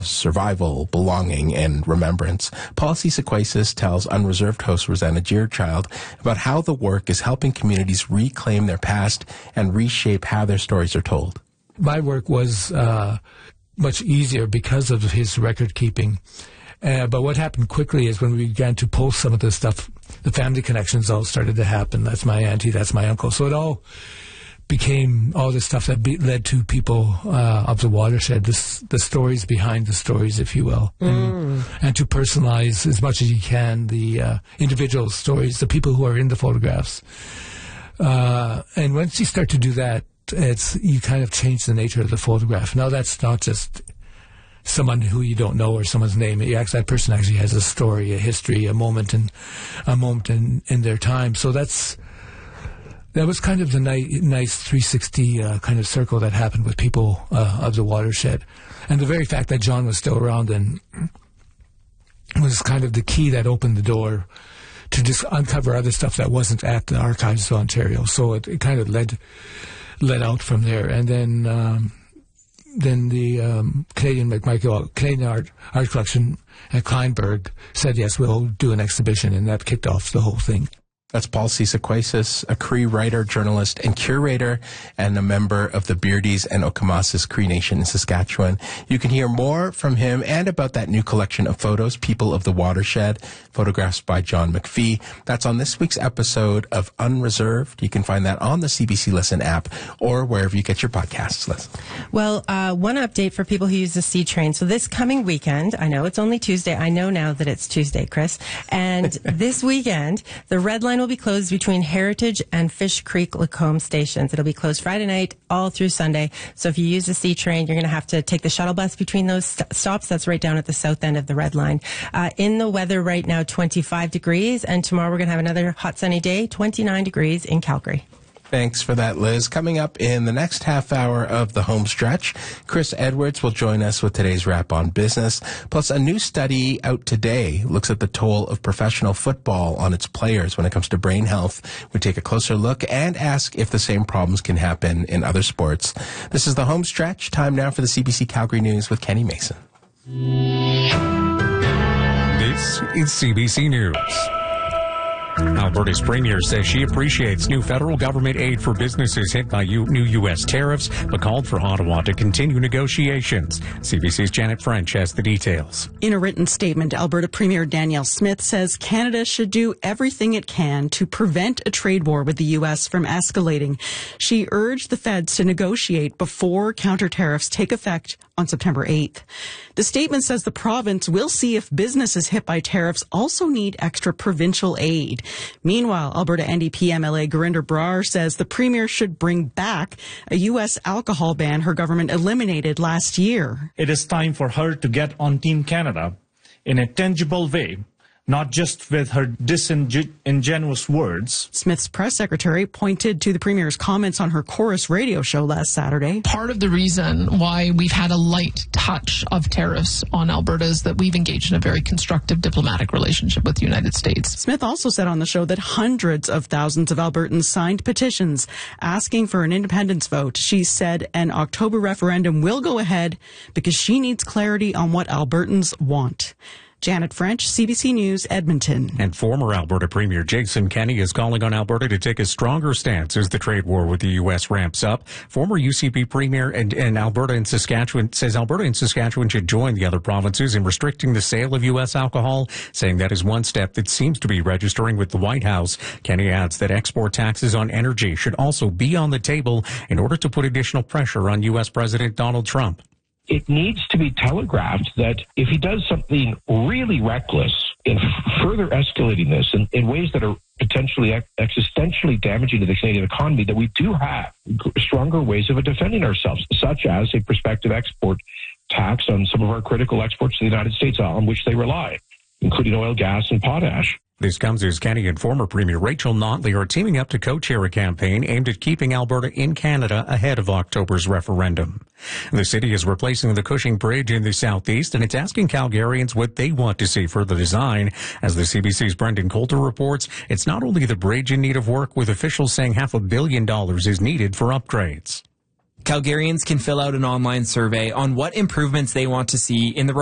survival, belonging, and remembrance. Policy Sequoias tells Unreserved host Rosanna Deerchild about how the work is helping communities reclaim their past and reshape how their stories are told. My work was much easier because of his record keeping. But what happened quickly is when we began to pull some of the stuff, the family connections all started to happen. That's my auntie, that's my uncle. So it all became all the stuff that led to people of the watershed, the stories behind the stories, if you will, and to personalize as much as you can the individual stories, the people who are in the photographs. And once you start to do that, you kind of change the nature of the photograph. Now that's not just someone who you don't know or someone's name. That person actually has a story, a history, a moment in their time. So that was kind of the nice 360 kind of circle that happened with people of the watershed. And the very fact that John was still around then was kind of the key that opened the door to just uncover other stuff that wasn't at the Archives of Ontario. So it kind of led out from there. And then the Canadian Art Collection at Kleinberg said, yes, we'll do an exhibition, and that kicked off the whole thing. That's Paul C. Sequoias, a Cree writer, journalist, and curator, and a member of the Beardies and Okamasis Cree Nation in Saskatchewan. You can hear more from him and about that new collection of photos, People of the Watershed, photographs by John McPhee. That's on this week's episode of Unreserved. You can find that on the CBC Listen app or wherever you get your podcasts. Listen. Well, one update for people who use the C train. So this coming weekend, I know it's only Tuesday. I know now that it's Tuesday, Chris. And this weekend, the Red Line will be closed between Heritage and Fish Creek Lacombe stations. It'll be closed Friday night all through Sunday. So if you use the C train, you're going to have to take the shuttle bus between those stops. That's right down at the south end of the Red Line. In the weather right now, 25 degrees. And tomorrow we're going to have another hot sunny day, 29 degrees in Calgary. Thanks for that, Liz. Coming up in the next half hour of the home stretch, Chris Edwards will join us with today's Wrap on Business. Plus, a new study out today looks at the toll of professional football on its players when it comes to brain health. We take a closer look and ask if the same problems can happen in other sports. This is the home stretch. Time now for the CBC Calgary News with Kenny Mason. This is CBC News. Alberta's premier says she appreciates new federal government aid for businesses hit by new U.S. tariffs, but called for Ottawa to continue negotiations. CBC's Janet French has the details. In a written statement, Alberta Premier Danielle Smith says Canada should do everything it can to prevent a trade war with the U.S. from escalating. She urged the feds to negotiate before counter tariffs take effect on September 8th. The statement says the province will see if businesses hit by tariffs also need extra provincial aid. Meanwhile, Alberta NDP MLA Gurinder Brar says the premier should bring back a U.S. alcohol ban her government eliminated last year. It is time for her to get on Team Canada in a tangible way, not just with her disingenuous words. Smith's press secretary pointed to the premier's comments on her Chorus radio show last Saturday. Part of the reason why we've had a light touch of tariffs on Alberta is that we've engaged in a very constructive diplomatic relationship with the United States. Smith also said on the show that hundreds of thousands of Albertans signed petitions asking for an independence vote. She said an October referendum will go ahead because she needs clarity on what Albertans want. Janet French, CBC News, Edmonton. And former Alberta Premier Jason Kenney is calling on Alberta to take a stronger stance as the trade war with the U.S. ramps up. Former UCP Premier and Alberta and Saskatchewan says Alberta and Saskatchewan should join the other provinces in restricting the sale of U.S. alcohol, saying that is one step that seems to be registering with the White House. Kenney adds that export taxes on energy should also be on the table in order to put additional pressure on U.S. President Donald Trump. It needs to be telegraphed that if he does something really reckless in further escalating this in ways that are potentially existentially damaging to the Canadian economy, that we do have stronger ways of defending ourselves, such as a prospective export tax on some of our critical exports to the United States on which they rely, including oil, gas, and potash. This comes as Kenney and former Premier Rachel Notley are teaming up to co-chair a campaign aimed at keeping Alberta in Canada ahead of October's referendum. The city is replacing the Cushing Bridge in the southeast, and it's asking Calgarians what they want to see for the design. As the CBC's Brendan Coulter reports, it's not only the bridge in need of work, with officials saying $500 million is needed for upgrades. Calgarians can fill out an online survey on what improvements they want to see in the